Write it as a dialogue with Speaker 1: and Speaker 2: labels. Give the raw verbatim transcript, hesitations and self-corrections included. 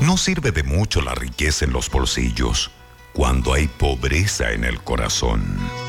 Speaker 1: No sirve de mucho la riqueza en los bolsillos cuando hay pobreza en el corazón.